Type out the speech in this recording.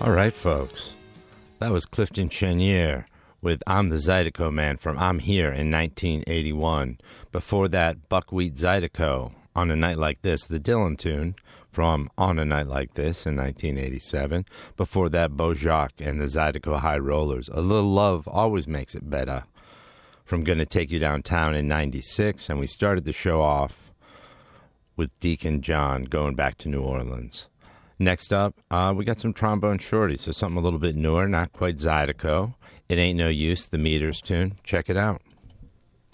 All right, folks. That was Clifton Chenier with I'm the Zydeco Man from I'm Here in 1981. Before that, Buckwheat Zydeco, On a Night Like This, the Dylan tune from On a Night Like This in 1987. Before that, Bojack and the Zydeco High Rollers, A Little Love Always Makes It Better, from Gonna Take You Downtown in 96. And we started the show off with Deacon John, Going Back to New Orleans. Next up, we got some Trombone Shorty, so something a little bit newer, not quite Zydeco. It Ain't No Use, the Meters tune. Check it out.